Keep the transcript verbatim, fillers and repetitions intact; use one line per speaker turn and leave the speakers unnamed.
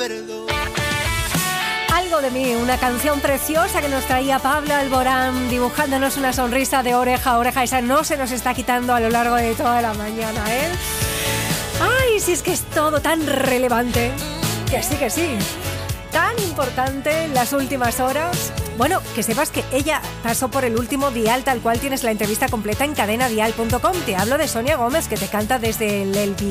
Algo de mí, una canción preciosa que nos traía Pablo Alborán, dibujándonos una sonrisa de oreja a oreja. Esa no se nos está quitando a lo largo de toda la mañana, ¿eh? Ay, si es que es todo tan relevante. Que sí, que sí. Tan importante en las últimas horas. Bueno, que sepas que ella pasó por el último Dial, tal cual tienes la entrevista completa en cadena dial punto com. Te hablo de Sonia Gómez, que te canta desde el, el